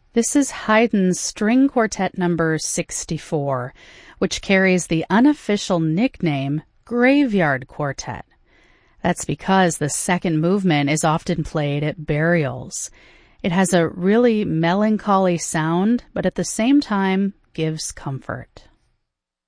This is Haydn's String Quartet number 64, which carries the unofficial nickname Graveyard Quartet. That's because the second movement is often played at burials. It has a really melancholy sound, but at the same time gives comfort.